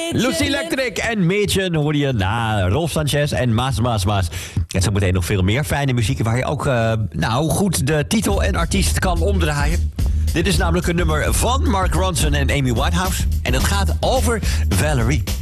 Lucy Electric en Mädchen hoor je na Rolf Sanchez en Maas. En zo meteen nog veel meer fijne muziek waar je ook goed de titel en artiest kan omdraaien. Dit is namelijk een nummer van Mark Ronson en Amy Winehouse. En het gaat over Valerie.